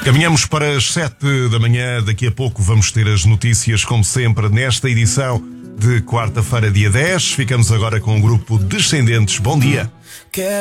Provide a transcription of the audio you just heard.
Caminhamos para as 7 da manhã. Daqui a pouco vamos ter as notícias, como sempre, nesta edição de quarta-feira, dia 10. Ficamos agora com o grupo Descendentes. Bom dia.